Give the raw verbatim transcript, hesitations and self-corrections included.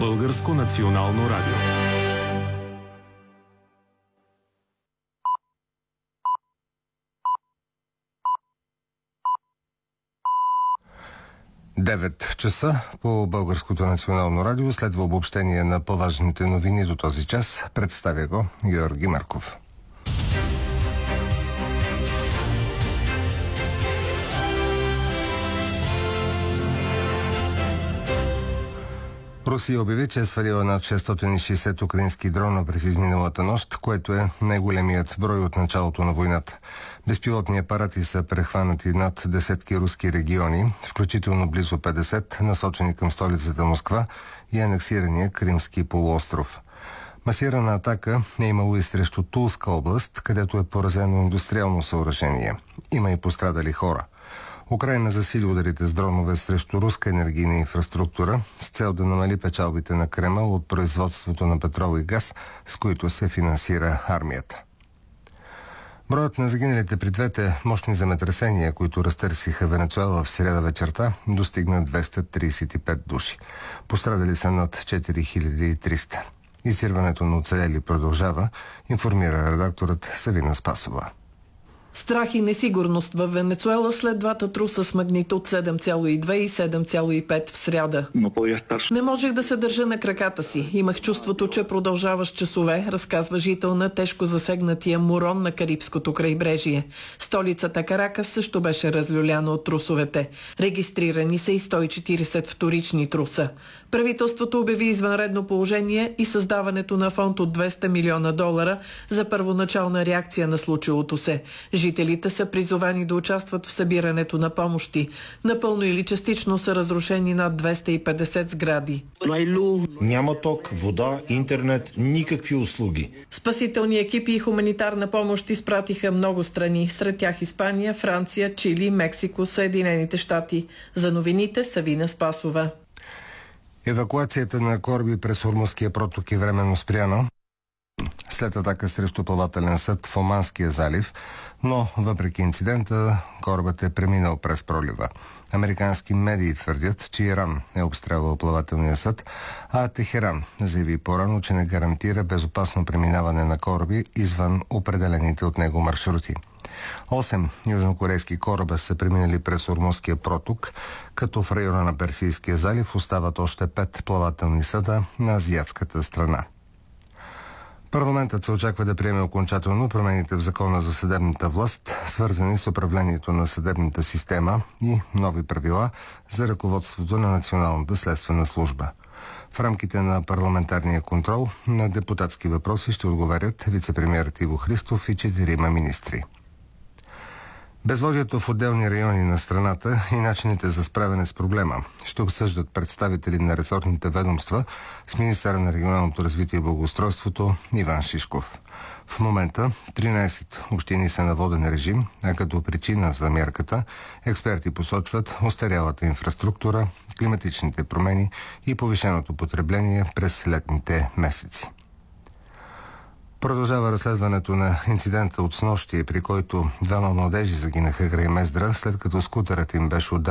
Българско национално радио. девет часа по Българското национално радио. Следва обобщение на по-важните новини до този час. Представя го Георги Марков. Русия обяви, че е свалила над шестстотин и шейсет украински дрона през изминалата нощ, което е най-големият брой от началото на войната. Безпилотни апарати са прехванати над десетки руски региони, включително близо петдесет, насочени към столицата Москва и анексирания Кримски полуостров. Масирана атака е имало и срещу Тулска област, където е поразено индустриално съоръжение. Има и пострадали хора. Украйна засили ударите с дронове срещу руска енергийна инфраструктура с цел да намали печалбите на Кремъл от производството на петрол и газ, с които се финансира армията. Броят на загиналите при двете мощни земетресения, които разтърсиха Венецуела в сряда вечерта, достигна двеста тридесет и пет души. Пострадали са над четири хиляди и триста. Изсирването на оцелели продължава, информира редакторът Савина Спасова. Страх и несигурност в Венецуела след двата труса с магнитуд седем цяло и две и седем цяло и пет в сряда. Не можех да се държа на краката си. Имах чувството, че продължаваш часове, разказва жител на тежко засегнатия Морон на Карибското крайбрежие. Столицата Каракас също беше разлюляна от трусовете. Регистрирани са и сто и четиридесет вторични труса. Правителството обяви извънредно положение и създаването на фонд от двеста милиона долара за първоначална реакция на случилото се. Жителите са призовани да участват в събирането на помощи. Напълно или частично са разрушени над двеста и петдесет сгради. Няма ток, вода, интернет, никакви услуги. Спасителни екипи и хуманитарна помощ изпратиха много страни, сред тях Испания, Франция, Чили, Мексико, Съединените щати. За новините Савина Спасова. Евакуацията на кораби през Ормузския проток е временно спряна след атака срещу плавателен съд в Оманския залив, но въпреки инцидента корабът е преминал през пролива. Американски медии твърдят, че Иран е обстрелвал плавателния съд, а Техеран заяви по-рано, че не гарантира безопасно преминаване на кораби извън определените от него маршрути. Осем южнокорейски кораба са преминали през Ормузския проток, като в района на Персийския залив остават още пет плавателни съда на азиатската страна. Парламентът се очаква да приеме окончателно промените в закона за съдебната власт, свързани с управлението на съдебната система и нови правила за ръководството на Националната следствена служба. В рамките на парламентарния контрол на депутатски въпроси ще отговарят вицепремиерът Иво Христов и четирима министри. Безводието в отделни райони на страната и начините за справяне с проблема ще обсъждат представители на ресорните ведомства с министъра на регионалното развитие и благоустройството Иван Шишков. В момента тринадесет общини са на воден режим, а като причина за мярката експерти посочват остарялата инфраструктура, климатичните промени и повишеното потребление през летните месеци. Продължава разследването на инцидента от снощи, при който двама младежи загинаха край Мездра, след като скутерът им беше ударен